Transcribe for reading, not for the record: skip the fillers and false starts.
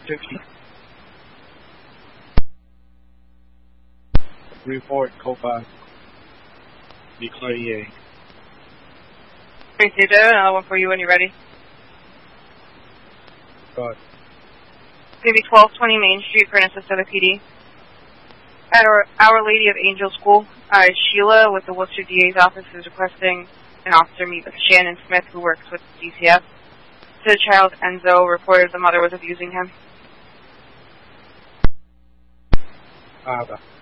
50. Report, Copa. Declare EA. Okay, David, another one for you when you're ready. Go ahead. It's going to be 1220 Main Street, Furnace, PD. At Our Lady of Angel School, Sheila with the Worcester DA's office is requesting an officer meet with Shannon Smith, who works with DCF. To the child, Enzo, reported the mother was abusing him. Ada.